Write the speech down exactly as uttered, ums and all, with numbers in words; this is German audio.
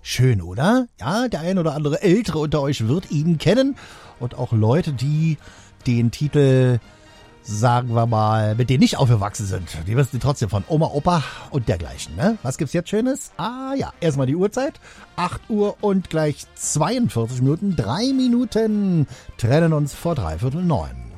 Schön, oder? Ja, der ein oder andere Ältere unter euch wird ihn kennen. Und auch Leute, die den Titel, sagen wir mal, mit denen nicht aufgewachsen sind. Die wissen sie trotzdem von Oma, Opa und dergleichen. Ne? Was gibt's jetzt Schönes? Ah ja, erstmal die Uhrzeit. acht Uhr und gleich zweiundvierzig Minuten. Drei Minuten trennen uns vor dreiviertel neun.